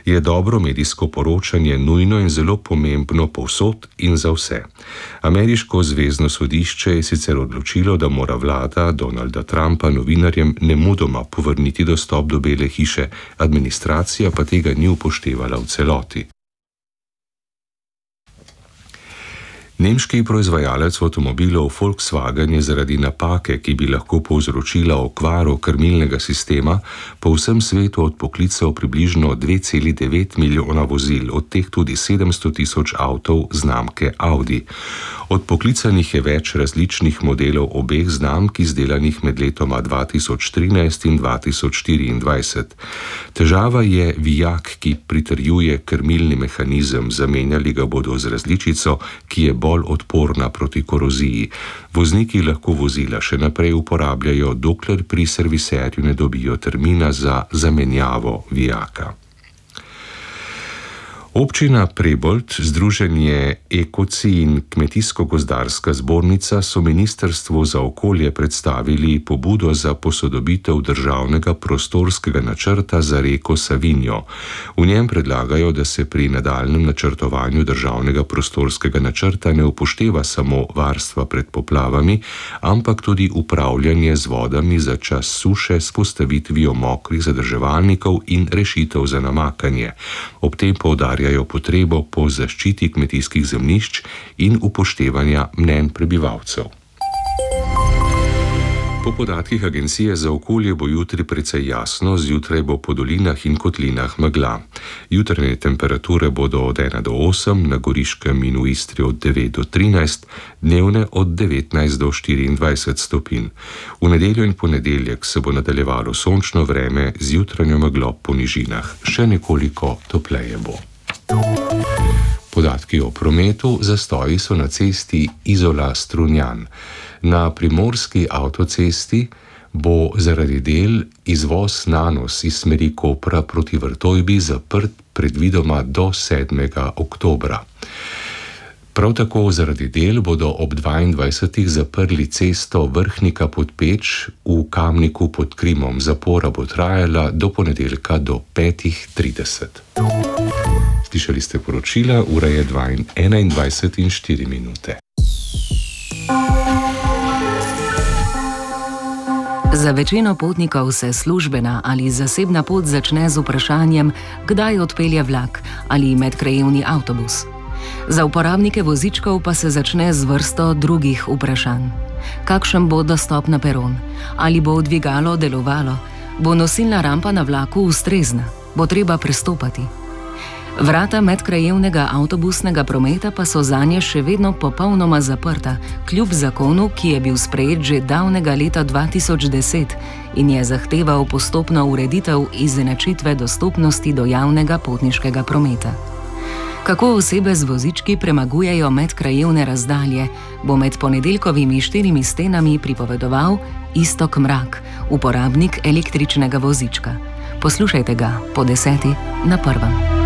je dobro medijsko poročanje nujno in zelo pomembno povsod in za vse. Ameriško zvezno sodišče je sicer odločilo, da mora vlada Donalda Trumpa novinarjem nemudoma povrniti dostop do Bele hiše, administracija pa tega ni upoštevala v celoti. Nemški proizvajalec avtomobilov Volkswagen je zaradi napake, ki bi lahko povzročila okvaro krmilnega sistema, po vsem svetu odpoklical približno 2,9 milijona vozil, od teh tudi 700.000 avtov znamke Audi. Odpoklicanih je več različnih modelov obeh znamk, izdelanih med letoma 2013 in 2024. Težava je vijak, ki pritrjuje krmilni mehanizem, zamenjali ga bodo z različico, ki je bolj odporna proti koroziji. Vozniki lahko vozila še naprej uporabljajo, dokler pri serviserju ne dobijo termina za zamenjavo vijaka. Občina Prebold, Združenje Ekoci in Kmetijsko-gozdarska zbornica so Ministrstvu za okolje predstavili pobudo za posodobitev državnega prostorskega načrta za reko Savinjo. V njem predlagajo, da se pri nadaljnjem načrtovanju državnega prostorskega načrta ne upošteva samo varstva pred poplavami, ampak tudi upravljanje z vodami za čas suše s postavitvijo mokrih zadrževalnikov in rešitev za namakanje. Ob tem poudarjajo potrebo po zaščiti kmetijskih zemljišč in upoštevanja mnenj prebivalcev. Po podatkih Agencije za okolje bo jutri precej jasno, zjutraj bo po dolinah in kotlinah megla. Jutranje temperature bodo od 1 do 8, na Goriškem in v Istri od 9 do 13, dnevne od 19 do 24 stopinj. V nedeljo in ponedeljek se bo nadaljevalo sončno vreme z jutranjo meglo po nižinah. Še nekoliko topleje bo. Podatki o prometu. Zastoji so na cesti Izola-Strunjan. Na primorski avtocesti bo zaradi del izvoz Nanos iz smeri Kopra proti Vrtojbi zaprt predvidoma do 7. oktobra. Prav tako zaradi del bodo ob 22. zaprli cesto Vrhnika pod Peč v Kamniku pod Krimom. Zapora bo trajala do ponedeljka do 5:30. Slišali ste poročila, ura je 21:04. Za večino potnikov se službena ali zasebna pot začne z vprašanjem, kdaj odpelje vlak ali medkrajevni avtobus. Za uporabnike vozičkov pa se začne z vrsto drugih vprašanj. Kakšen bo dostop na peron? Ali bo dvigalo delovalo? Bo nosilna rampa na vlaku ustrezna? Bo treba prestopati? Vrata medkrajevnega avtobusnega prometa pa so zanje še vedno popolnoma zaprta, kljub zakonu, ki je bil sprejet že davnega leta 2010 in je zahteval postopno ureditev izenačitve dostopnosti do javnega potniškega prometa. Kako osebe z vozički premagujejo medkrajevne razdalje, bo med ponedeljkovimi 4 stenami pripovedoval Iztok Mrak, uporabnik električnega vozička. Poslušajte ga po 10. na Prvem.